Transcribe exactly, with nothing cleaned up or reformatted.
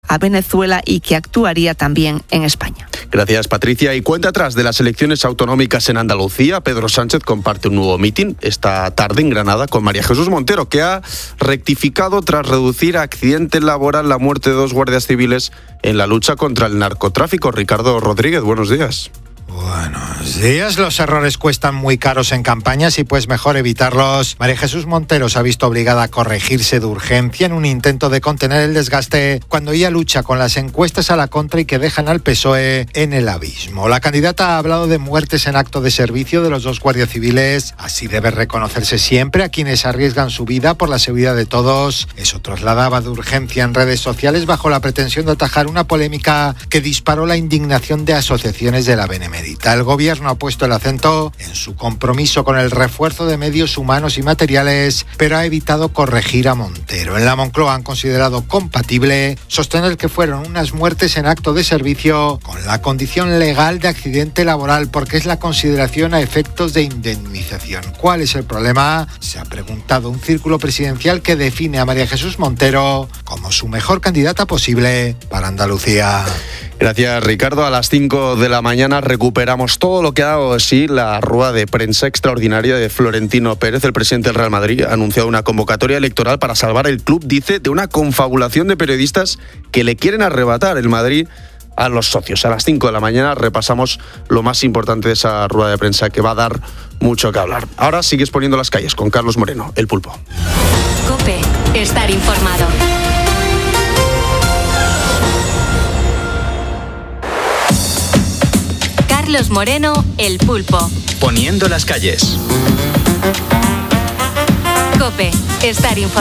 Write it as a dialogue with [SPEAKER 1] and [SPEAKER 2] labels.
[SPEAKER 1] a Venezuela y que actuaría también en España.
[SPEAKER 2] Gracias, Patricia. Y cuenta atrás de las elecciones autonómicas en Andalucía. Pedro Sánchez comparte un nuevo mitin esta tarde en Granada con María Jesús Montero, que ha rectificado tras reducir a accidente laboral la muerte de dos guardias civiles en la lucha contra el narcotráfico. Ricardo Rodríguez, buenos días.
[SPEAKER 3] Buenos días. Los errores cuestan muy caros en campañas y pues mejor evitarlos. María Jesús Montero se ha visto obligada a corregirse de urgencia en un intento de contener el desgaste cuando ella lucha con las encuestas a la contra y que dejan al P S O E en el abismo. La candidata ha hablado de muertes en acto de servicio de los dos guardias civiles. Así debe reconocerse siempre a quienes arriesgan su vida por la seguridad de todos. Eso trasladaba de urgencia en redes sociales bajo la pretensión de atajar una polémica que disparó la indignación de asociaciones de la Benemérita. El gobierno ha puesto el acento en su compromiso con el refuerzo de medios humanos y materiales, pero ha evitado corregir a Montero. En la Moncloa han considerado compatible sostener que fueron unas muertes en acto de servicio con la condición legal de accidente laboral, porque es la consideración a efectos de indemnización. ¿Cuál es el problema? Se ha preguntado un círculo presidencial que define a María Jesús Montero como su mejor candidata posible para Andalucía.
[SPEAKER 2] Gracias, Ricardo. A las cinco de la mañana recuperamos todo lo que ha dado así la rueda de prensa extraordinaria de Florentino Pérez. El presidente del Real Madrid ha anunciado una convocatoria electoral para salvar el club, dice, de una confabulación de periodistas que le quieren arrebatar el Madrid a los socios. A las cinco de la mañana repasamos lo más importante de esa rueda de prensa que va a dar mucho que hablar. Ahora sigues poniendo las calles con Carlos Moreno, El Pulpo.
[SPEAKER 4] COPE, estar informado. Carlos Moreno, El Pulpo.
[SPEAKER 5] Poniendo las calles.
[SPEAKER 4] COPE, estar informado.